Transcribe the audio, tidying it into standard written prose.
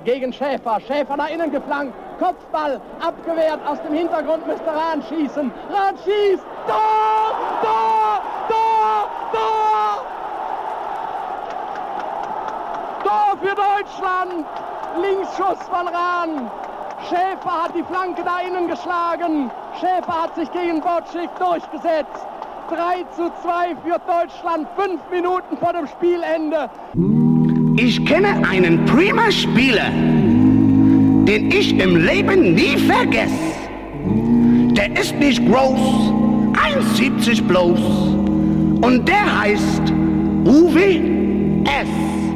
gegen Schäfer. Schäfer nach innen geflankt. Kopfball abgewehrt. Aus dem Hintergrund müsste Rahn schießen. Rahn schießt. Tor! Tor! Tor! Tor! Tor für Deutschland! Linksschuss von Rahn. Schäfer hat die Flanke da innen geschlagen. Schäfer hat sich gegen Botschik durchgesetzt. 3:2 für Deutschland, 5 Minuten vor dem Spielende. Ich kenne einen prima Spieler, den ich im Leben nie vergesse. Der ist nicht groß, 1,70 bloß. Und der heißt Uwe S.